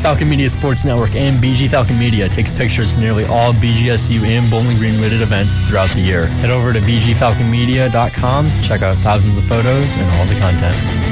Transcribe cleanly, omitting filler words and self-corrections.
Falcon Media Sports Network and BG Falcon Media takes pictures of nearly all BGSU and Bowling Green related events throughout the year. Head over to bgfalconmedia.com, check out thousands of photos and all the content.